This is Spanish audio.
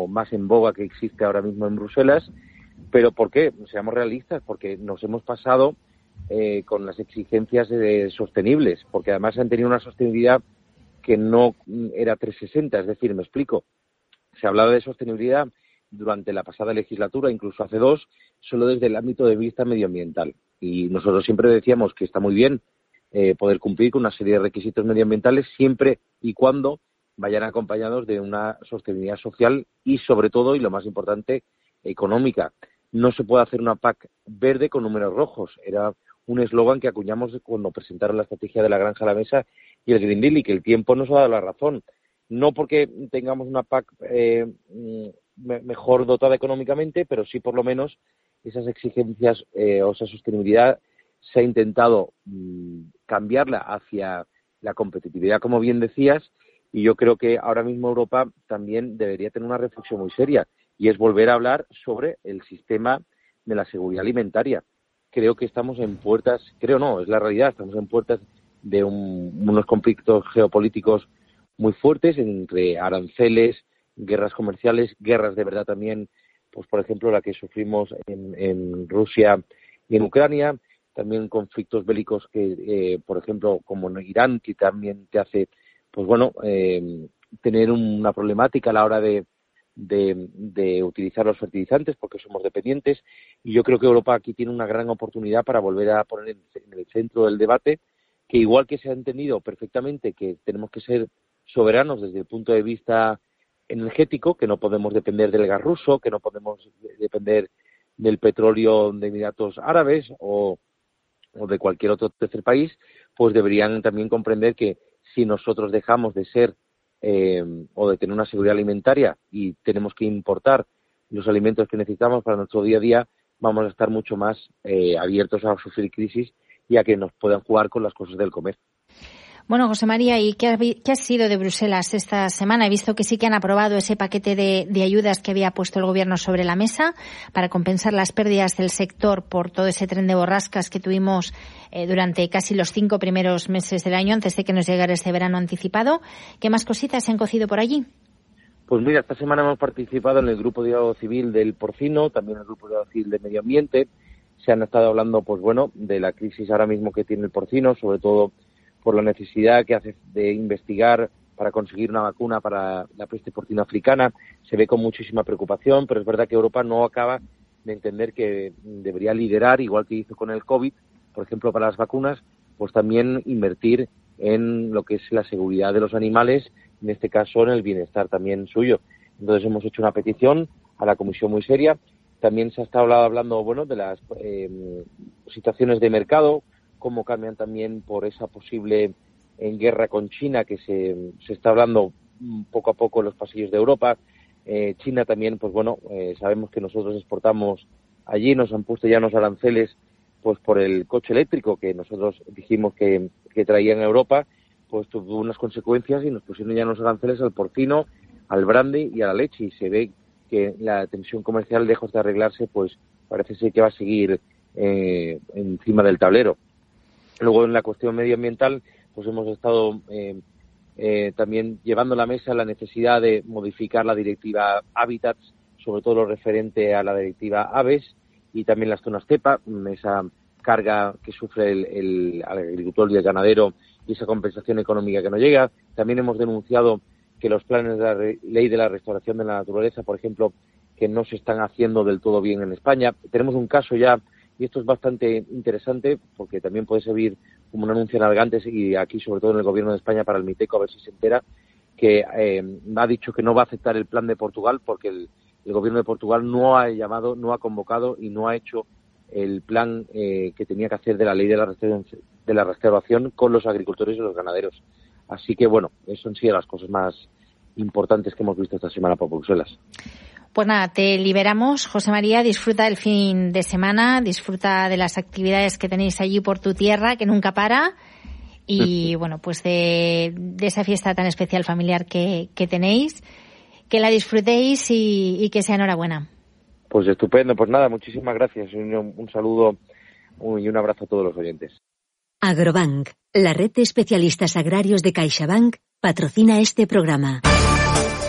lo más en boga que existe ahora mismo en Bruselas. ¿Pero por qué? Seamos realistas, porque nos hemos pasado con las exigencias sostenibles, porque además han tenido una sostenibilidad que no era 360, es decir, me explico. Se hablaba de sostenibilidad durante la pasada legislatura, incluso hace 2, solo desde el ámbito de vista medioambiental. Y nosotros siempre decíamos que está muy bien poder cumplir con una serie de requisitos medioambientales siempre y cuando vayan acompañados de una sostenibilidad social y, sobre todo, y lo más importante, económica. No se puede hacer una PAC verde con números rojos. Era un eslogan que acuñamos cuando presentaron la estrategia de la granja a la mesa y el Green Deal, y que el tiempo nos ha dado la razón. No porque tengamos una PAC mejor dotada económicamente, pero sí por lo menos esas exigencias o esa sostenibilidad se ha intentado cambiarla hacia la competitividad, como bien decías, y yo creo que ahora mismo Europa también debería tener una reflexión muy seria, y es volver a hablar sobre el sistema de la seguridad alimentaria. Creo que estamos en puertas, creo no, es la realidad, estamos en puertas de unos conflictos geopolíticos muy fuertes entre aranceles, guerras comerciales, guerras de verdad también, pues por ejemplo la que sufrimos en Rusia y en Ucrania, también conflictos bélicos que, por ejemplo, como en Irán, que también te hace, pues bueno, tener una problemática a la hora de utilizar los fertilizantes porque somos dependientes, y yo creo que Europa aquí tiene una gran oportunidad para volver a poner en el centro del debate que, igual que se ha entendido perfectamente que tenemos que ser soberanos desde el punto de vista energético, que no podemos depender del gas ruso, que no podemos depender del petróleo de Emiratos Árabes o de cualquier otro tercer país, pues deberían también comprender que si nosotros dejamos de ser o de tener una seguridad alimentaria y tenemos que importar los alimentos que necesitamos para nuestro día a día, vamos a estar mucho más abiertos a sufrir crisis y a que nos puedan jugar con las cosas del comer. Bueno, José María, ¿y qué ha sido de Bruselas esta semana? He visto que sí que han aprobado ese paquete de ayudas que había puesto el Gobierno sobre la mesa para compensar las pérdidas del sector por todo ese tren de borrascas que tuvimos durante casi los 5 primeros meses del año, antes de que nos llegara ese verano anticipado. ¿Qué más cositas se han cocido por allí? Pues mira, esta semana hemos participado en el Grupo de Diálogo Civil del porcino, también en el Grupo de Diálogo Civil del Medio Ambiente. Se han estado hablando, pues bueno, de la crisis ahora mismo que tiene el porcino, sobre todo por la necesidad que hace de investigar para conseguir una vacuna para la peste porcina africana. Se ve con muchísima preocupación, pero es verdad que Europa no acaba de entender que debería liderar, igual que hizo con el COVID, por ejemplo, para las vacunas, pues también invertir en lo que es la seguridad de los animales, en este caso en el bienestar también suyo. Entonces hemos hecho una petición a la Comisión muy seria. También se ha estado hablando, bueno, de las situaciones de mercado, cómo cambian también por esa posible guerra con China que se está hablando poco a poco en los pasillos de Europa. China también, pues bueno, sabemos que nosotros exportamos allí, nos han puesto ya unos aranceles pues por el coche eléctrico que nosotros dijimos que traían a Europa, pues tuvo unas consecuencias y nos pusieron ya unos aranceles al porcino, al brandy y a la leche, y se ve que la tensión comercial, lejos de arreglarse, pues parece ser que va a seguir encima del tablero. Luego, en la cuestión medioambiental, pues hemos estado también llevando a la mesa la necesidad de modificar la directiva Hábitats, sobre todo lo referente a la directiva Aves y también las zonas cepa, esa carga que sufre el agricultor y el ganadero y esa compensación económica que no llega. También hemos denunciado que los planes de la ley de la restauración de la naturaleza, por ejemplo, que no se están haciendo del todo bien en España. Tenemos un caso ya, y esto es bastante interesante porque también puede servir como un anuncio en Algantes y aquí, sobre todo en el Gobierno de España, para el Miteco, a ver si se entera, que ha dicho que no va a aceptar el plan de Portugal porque el Gobierno de Portugal no ha llamado, no ha convocado y no ha hecho el plan que tenía que hacer de la ley de la restauración con los agricultores y los ganaderos. Así que, bueno, eso han sido las cosas más importantes que hemos visto esta semana por Bruselas. Pues nada, te liberamos, José María, disfruta del fin de semana, disfruta de las actividades que tenéis allí por tu tierra, que nunca para, y bueno, pues de esa fiesta tan especial familiar que tenéis, que la disfrutéis y que sea enhorabuena. Pues estupendo, pues nada, muchísimas gracias, un saludo y un abrazo a todos los oyentes. Agrobank, la red de especialistas agrarios de CaixaBank, patrocina este programa.